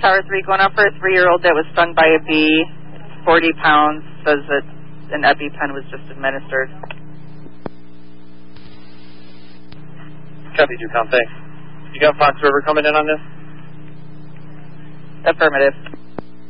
Tower 3, going out for a 3-year-old that was stung by a bee, 40 pounds, says that an EpiPen was just administered. Copy, 2 count, thanks. You got Fox River coming in on this? Affirmative.